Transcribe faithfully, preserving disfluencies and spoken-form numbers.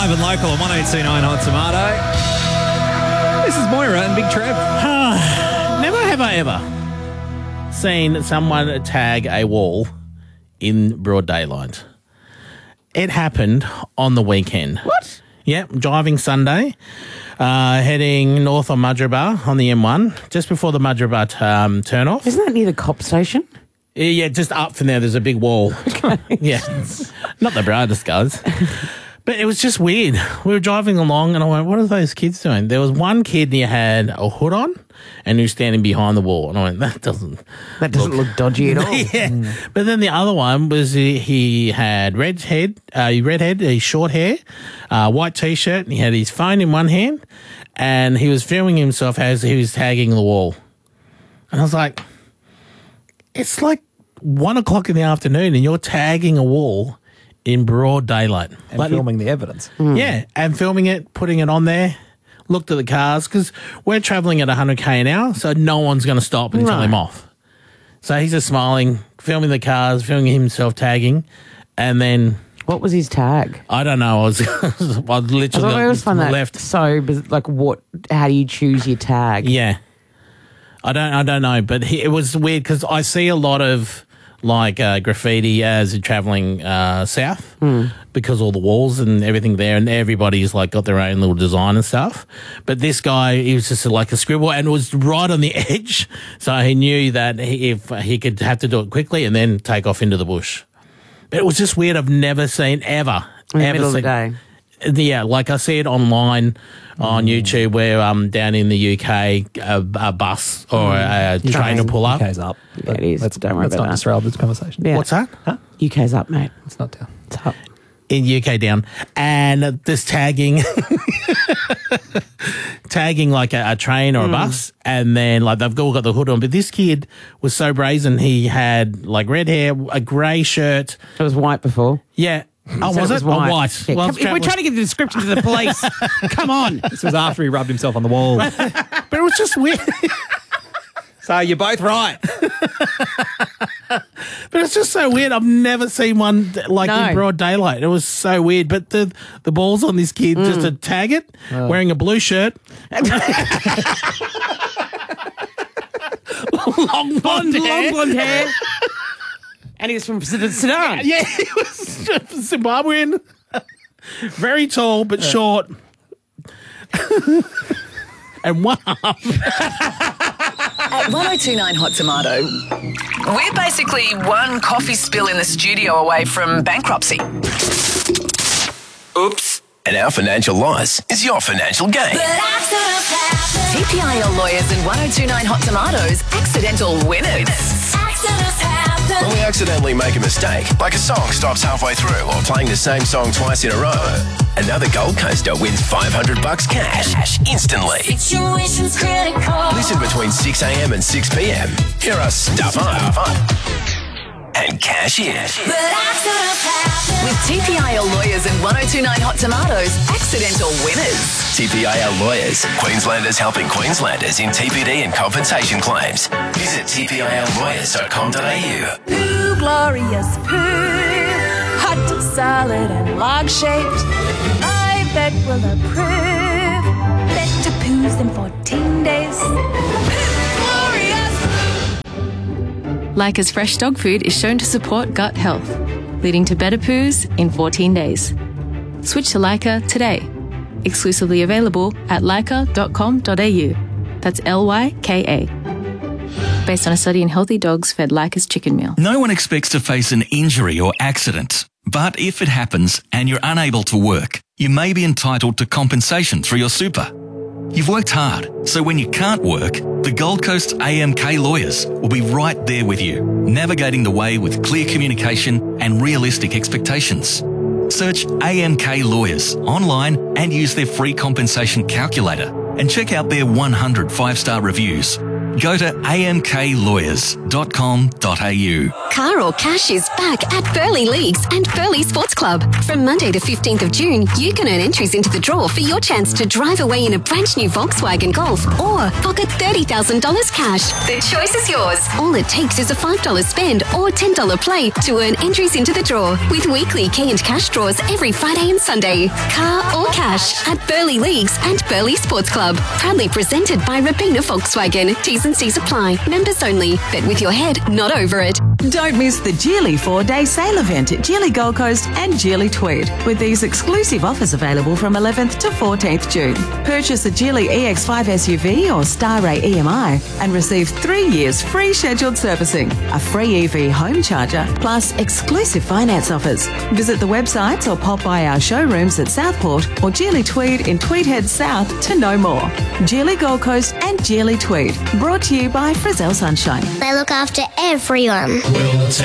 Live and local on one oh two nine Hot Tomato. This is Moira and Big Trev. Never have I ever seen someone tag a wall in broad daylight. It happened on the weekend. What? Yep, driving Sunday, uh, heading north on Mudgeeraba on the M one, just before the Mudgeeraba um, turn off. Isn't that near the cop station? Yeah, just up from there, there's a big wall. Okay. Yeah, not the brightest, guys. But it was just weird. We were driving along and I went, what are those kids doing? There was one kid who had a hood on and he was standing behind the wall. And I went, that doesn't That doesn't look, look dodgy at all. Yeah. Mm. But then the other one was he, he had red head, uh, red head, uh, short hair, uh, white T-shirt, and he had his phone in one hand and he was filming himself as he was tagging the wall. And I was like, it's like one o'clock in the afternoon and you're tagging a wall in broad daylight. And like, filming the evidence. Mm. Yeah, and filming it, putting it on there, looked at the cars, because we're travelling at one hundred k an hour, so no one's going to stop and tell Right. him off. So he's just smiling, filming the cars, filming himself tagging, and then... What was his tag? I don't know, I was, I was I literally always find that left. so, biz- like, what? How do you choose your tag? Yeah. I don't I don't know, but he, it was weird, because I see a lot of... like uh, graffiti as you're travelling uh, south mm. because all the walls and everything there and everybody's like got their own little design and stuff. But this guy, he was just like a scribble and it was right on the edge. So he knew that he, if he could have to do it quickly and then take off into the bush. But it was just weird. I've never seen ever. In the ever middle seen, of the day. Yeah, like I see it online on YouTube where um down in the U K a, a bus or a, a train will pull up. U K's up. Yeah, it is. Let's, Don't worry let's about not that. disrupt this conversation. Yeah. What's that? Huh? U K's up, mate. It's not down. It's up. In U K down, and this tagging, tagging like a, a train or a bus, and then like they've all got the hood on. But this kid was so brazen. He had like red hair, a grey shirt. It was white before. Yeah. Oh, So was it? white. Oh, white. Yeah, Well, come- if we're trying to give the description to the police, come on. This was after he rubbed himself on the wall. but it was just weird. So you're both right. But it's just so weird. I've never seen one like No. in broad daylight. It was so weird. But the the balls on this kid just to tag it, wearing a blue shirt. Long blonde hair. Long blonde hair. And he was from Sudan. Yeah, he was Zimbabwean. Very tall but short. And one arm. At one oh two nine Hot Tomato, we're basically one coffee spill in the studio away from bankruptcy. Oops. And our financial loss is your financial gain. T P I L Lawyers and one oh two nine Hot Tomatoes, accidental winners. When we accidentally make a mistake, like a song stops halfway through or playing the same song twice in a row, another Gold Coaster wins five hundred bucks cash instantly. Situation's critical. Listen between six a.m. and six p.m. Hear us stuff up and cash in. With T P I L Lawyers and one oh two nine Hot Tomatoes, accidental winners. T P I L Lawyers, Queenslanders helping Queenslanders in T P D and compensation claims. Visit t p i l lawyers dot com dot a u. Poo, glorious poo. Hot, solid, and log-shaped. My vet will approve. Better poos than fourteen days. Poo, glorious poo. Leica's fresh dog food is shown to support gut health, leading to better poos in fourteen days. Switch to Leica today. Exclusively available at leica dot com dot a u. That's L Y K A. Based on a study in healthy dogs fed Leica's chicken meal. No one expects to face an injury or accident. But if it happens and you're unable to work, you may be entitled to compensation through your super. You've worked hard, so when you can't work, the Gold Coast A M K Lawyers will be right there with you, navigating the way with clear communication and realistic expectations. Search A M K Lawyers online and use their free compensation calculator and check out their one hundred five-star reviews. Go to a m k lawyers dot com dot a u. Car or Cash is back at Burleigh Leagues and Burleigh Sports Club. From Monday the fifteenth of June, you can earn entries into the draw for your chance to drive away in a brand new Volkswagen Golf or pocket thirty thousand dollars cash. The choice is yours. All it takes is a five dollars spend or ten dollars play to earn entries into the draw with weekly key and cash draws every Friday and Sunday. Car or Cash at Burleigh Leagues and Burleigh Sports Club. Proudly presented by Robina Volkswagen. T's and C's apply. Members only. Bet with your head, not over it. Don't miss the Geely four-day sale event at Geely Gold Coast and Geely Tweed, with these exclusive offers available from eleventh to fourteenth June. Purchase a Geely E X five S U V or Starray E M I and receive three years free scheduled servicing, a free E V home charger, plus exclusive finance offers. Visit the websites or pop by our showrooms at Southport or Geely Tweed in Tweedhead South to know more. Geely Gold Coast and Geely Tweed, brought to you by Frizzell Sunshine. They look after everyone. Will